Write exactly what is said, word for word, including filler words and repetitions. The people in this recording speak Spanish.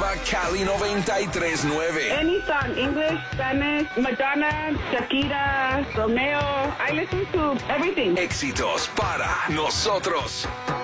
nueva Cali noventa y tres punto nueve. Any song, English, Spanish, Madonna, Shakira, Romeo. I listen to everything. Éxitos para nosotros.